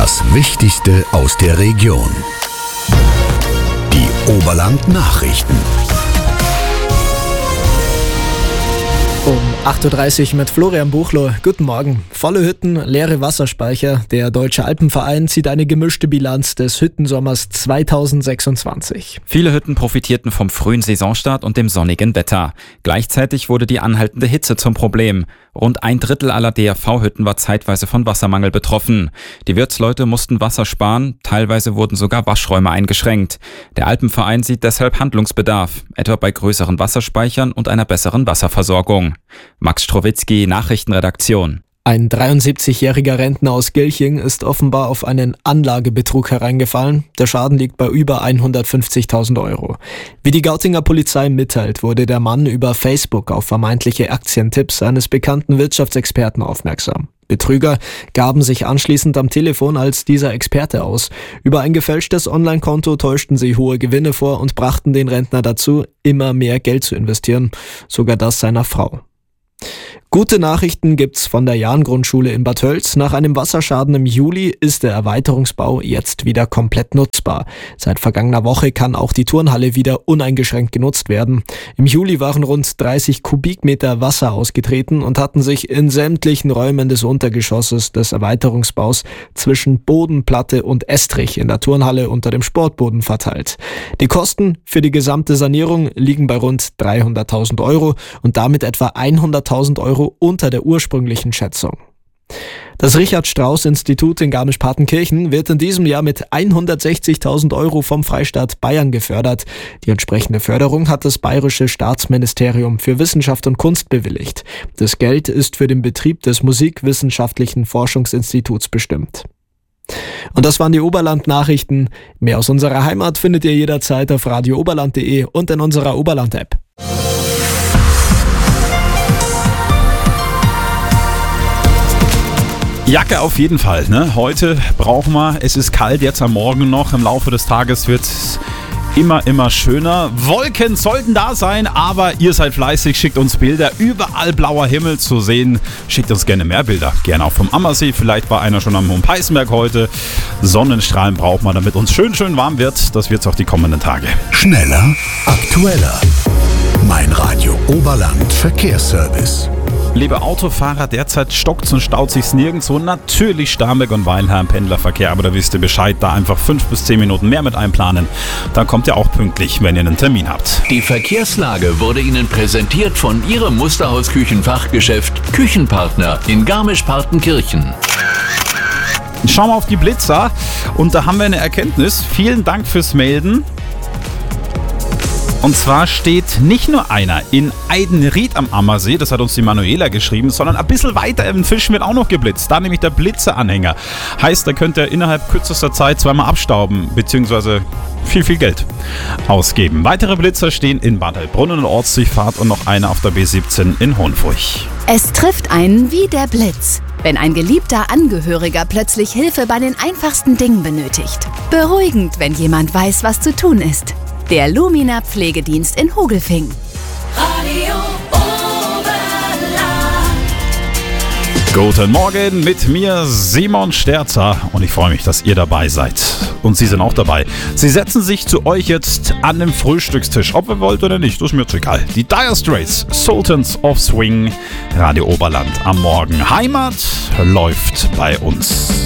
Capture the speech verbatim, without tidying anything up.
Das Wichtigste aus der Region. Die Oberland-Nachrichten. Um acht Uhr dreißig mit Florian Buchloh. Guten Morgen. Volle Hütten, leere Wasserspeicher. Der Deutsche Alpenverein zieht eine gemischte Bilanz des Hüttensommers zweitausendsechsundzwanzig. Viele Hütten profitierten vom frühen Saisonstart und dem sonnigen Wetter. Gleichzeitig wurde die anhaltende Hitze zum Problem. Rund ein Drittel aller D A V-Hütten war zeitweise von Wassermangel betroffen. Die Wirtsleute mussten Wasser sparen, teilweise wurden sogar Waschräume eingeschränkt. Der Alpenverein sieht deshalb Handlungsbedarf, etwa bei größeren Wasserspeichern und einer besseren Wasserversorgung. Max Strowitzki, Nachrichtenredaktion. Ein dreiundsiebzigjähriger Rentner aus Gilching ist offenbar auf einen Anlagebetrug hereingefallen. Der Schaden liegt bei über hundertfünfzigtausend Euro. Wie die Gautinger Polizei mitteilt, wurde der Mann über Facebook auf vermeintliche Aktientipps eines bekannten Wirtschaftsexperten aufmerksam. Betrüger gaben sich anschließend am Telefon als dieser Experte aus. Über ein gefälschtes Online-Konto täuschten sie hohe Gewinne vor und brachten den Rentner dazu, immer mehr Geld zu investieren, sogar das seiner Frau. Gute Nachrichten gibt's von der Jahn-Grundschule in Bad Tölz. Nach einem Wasserschaden im Juli ist der Erweiterungsbau jetzt wieder komplett nutzbar. Seit vergangener Woche kann auch die Turnhalle wieder uneingeschränkt genutzt werden. Im Juli waren rund dreißig Kubikmeter Wasser ausgetreten und hatten sich in sämtlichen Räumen des Untergeschosses des Erweiterungsbaus zwischen Bodenplatte und Estrich in der Turnhalle unter dem Sportboden verteilt. Die Kosten für die gesamte Sanierung liegen bei rund dreihunderttausend Euro und damit etwa hunderttausend Euro unter der ursprünglichen Schätzung. Das Richard-Strauss-Institut in Garmisch-Partenkirchen wird in diesem Jahr mit hundertsechzigtausend Euro vom Freistaat Bayern gefördert. Die entsprechende Förderung hat das Bayerische Staatsministerium für Wissenschaft und Kunst bewilligt. Das Geld ist für den Betrieb des Musikwissenschaftlichen Forschungsinstituts bestimmt. Und das waren die Oberland-Nachrichten. Mehr aus unserer Heimat findet ihr jederzeit auf radio oberland punkt de und in unserer Oberland-App. Jacke auf jeden Fall, ne? Heute brauchen wir, es ist kalt, jetzt am Morgen noch, im Laufe des Tages wird es immer, immer schöner. Wolken sollten da sein, aber ihr seid fleißig, schickt uns Bilder, überall blauer Himmel zu sehen. Schickt uns gerne mehr Bilder, gerne auch vom Ammersee, vielleicht war einer schon am Hohen Peißenberg heute. Sonnenstrahlen braucht man, damit uns schön, schön warm wird. Das wird es auch die kommenden Tage. Schneller, aktueller. Mein Radio Oberland Verkehrsservice. Liebe Autofahrer, derzeit stockt's und staut sich's nirgendwo. Natürlich Starnberg und Weinheim Pendlerverkehr, aber da wisst ihr Bescheid, da einfach fünf bis zehn Minuten mehr mit einplanen. Dann kommt ihr auch pünktlich, wenn ihr einen Termin habt. Die Verkehrslage wurde Ihnen präsentiert von Ihrem Musterhaus-Küchenfachgeschäft Küchenpartner in Garmisch-Partenkirchen. Schauen wir auf die Blitzer und da haben wir eine Erkenntnis. Vielen Dank fürs Melden. Und zwar steht nicht nur einer in Eidenried am Ammersee, das hat uns die Manuela geschrieben, sondern ein bisschen weiter im Fischen wird auch noch geblitzt. Da nämlich der Blitzeranhänger. Heißt, da könnt ihr innerhalb kürzester Zeit zweimal abstauben, beziehungsweise viel, viel Geld ausgeben. Weitere Blitzer stehen in Bad Heilbronn und Ortsdurchfahrt und noch einer auf der B siebzehn in Hohenfurch. Es trifft einen wie der Blitz, wenn ein geliebter Angehöriger plötzlich Hilfe bei den einfachsten Dingen benötigt. Beruhigend, wenn jemand weiß, was zu tun ist. Der Lumina Pflegedienst in Hogelfing. Radio Oberland. Guten Morgen mit mir, Simon Sterzer. Und ich freue mich, dass ihr dabei seid. Und Sie sind auch dabei. Sie setzen sich zu euch jetzt an den Frühstückstisch. Ob ihr wollt oder nicht, das ist mir jetzt egal. Die Dire Straits, Sultans of Swing, Radio Oberland am Morgen. Heimat läuft bei uns.